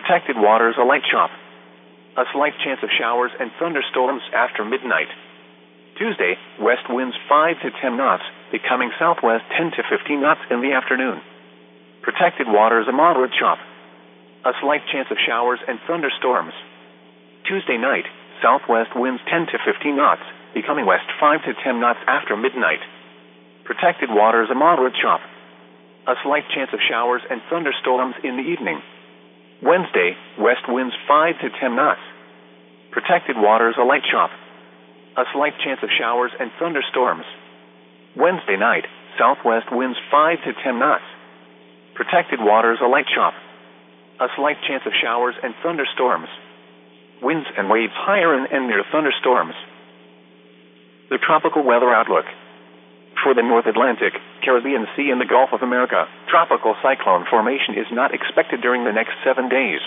Protected waters, a light chop. A slight chance of showers and thunderstorms after midnight. Tuesday, west winds 5 to 10 knots, becoming southwest 10 to 15 knots in the afternoon. Protected waters, a moderate chop. A slight chance of showers and thunderstorms. Tuesday night, southwest winds 10 to 15 knots, becoming west 5 to 10 knots after midnight. Protected waters, a moderate chop. A slight chance of showers and thunderstorms in the evening. Wednesday, west winds 5 to 10 knots. Protected waters, a light chop. A slight chance of showers and thunderstorms. Wednesday night, southwest winds 5 to 10 knots. Protected waters, a light chop. A slight chance of showers and thunderstorms. Winds and waves higher and near thunderstorms. The tropical weather outlook. For the North Atlantic, Caribbean Sea, and the Gulf of America, tropical cyclone formation is not expected during the next 7 days.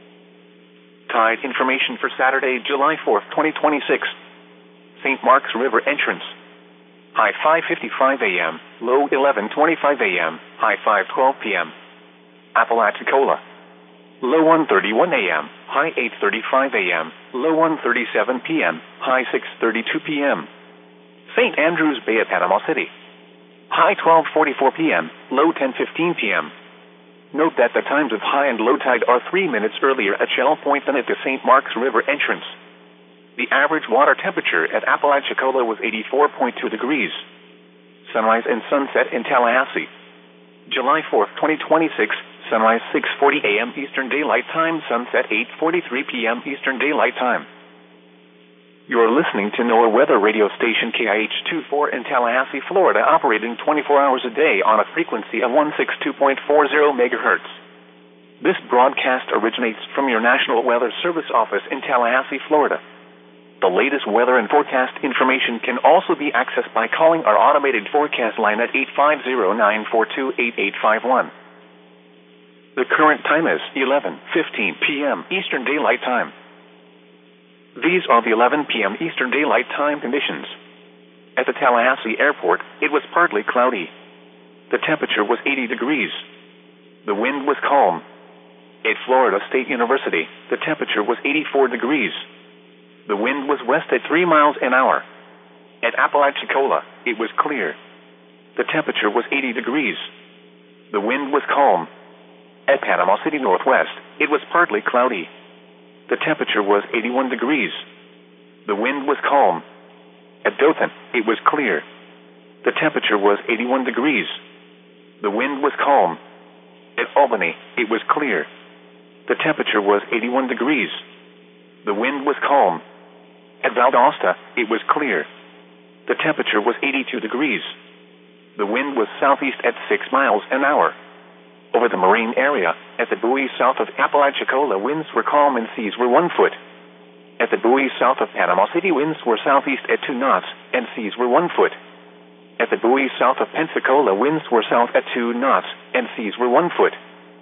Tide information for Saturday, July 4th, 2026. St. Mark's River entrance. High 5:55 a.m., low 11:25 a.m., high 5:12 p.m. Apalachicola. Low 1:31 a.m., high 8:35 a.m., low 1:37 p.m., high 6:32 p.m. St. Andrews Bay at Panama City. High 12:44 p.m., low 10:15 p.m. Note that the times of high and low tide are 3 minutes earlier at Shell Point than at the St. Mark's River entrance. The average water temperature at Apalachicola was 84.2 degrees. Sunrise and sunset in Tallahassee. July 4th, 2026, sunrise 6:40 a.m. Eastern Daylight Time, sunset 8:43 p.m. Eastern Daylight Time. You are listening to NOAA weather radio station KIH24 in Tallahassee, Florida, operating 24 hours a day on a frequency of 162.40 megahertz. This broadcast originates from your National Weather Service office in Tallahassee, Florida. The latest weather and forecast information can also be accessed by calling our automated forecast line at 850-942-8851. The current time is 11:15 p.m. Eastern Daylight Time. These are the 11 p.m. Eastern Daylight Time conditions. At the Tallahassee Airport, it was partly cloudy. The temperature was 80 degrees. The wind was calm. At Florida State University, the temperature was 84 degrees. The wind was west at 3 miles an hour. At Apalachicola, it was clear. The temperature was 80 degrees. The wind was calm. At Panama City Northwest, it was partly cloudy. The temperature was 81 degrees. The wind was calm. At Dothan, it was clear. The temperature was 81 degrees. The wind was calm. At Albany, it was clear. The temperature was 81 degrees. The wind was calm. At Valdosta, it was clear. The temperature was 82 degrees. The wind was southeast at 6 miles an hour. Over the marine area, at the buoy south of Apalachicola, winds were calm and seas were 1 foot. At the buoy south of Panama City, winds were southeast at 2 knots and seas were 1 foot. At the buoy south of Pensacola, winds were south at 2 knots and seas were 1 foot.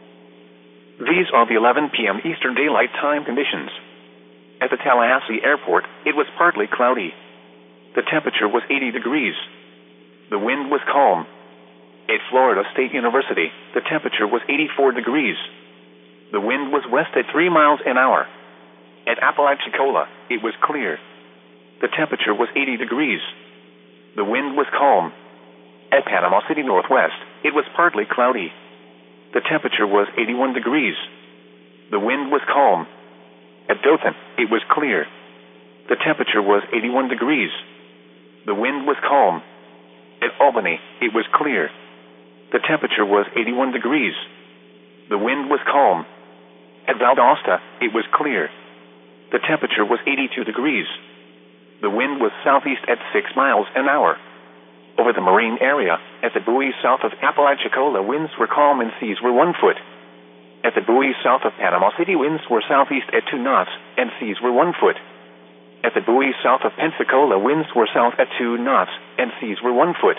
These are the 11 p.m. Eastern Daylight Time conditions. At the Tallahassee Airport, it was partly cloudy. The temperature was 80 degrees. The wind was calm. At Florida State University, the temperature was 84 degrees. The wind was west at 3 miles an hour. At Apalachicola, it was clear. The temperature was 80 degrees. The wind was calm. At Panama City Northwest, it was partly cloudy. The temperature was 81 degrees. The wind was calm. At Dothan, it was clear. The temperature was 81 degrees. The wind was calm. At Albany, it was clear. The temperature was 81 degrees. The wind was calm. At Valdosta, it was clear. The temperature was 82 degrees. The wind was southeast at 6 miles an hour. Over the marine area, at the buoy south of Apalachicola, winds were calm and seas were 1 foot. At the buoy south of Panama City, winds were southeast at 2 knots and seas were 1 foot. At the buoy south of Pensacola, winds were south at 2 knots and seas were 1 foot.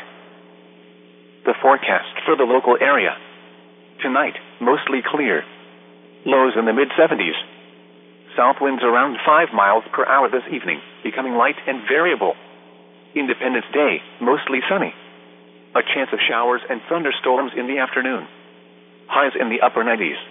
The forecast for the local area. Tonight, mostly clear. Lows in the mid-70s. South winds around 5 miles per hour this evening, becoming light and variable. Independence Day, mostly sunny. A chance of showers and thunderstorms in the afternoon. Highs in the upper 90s.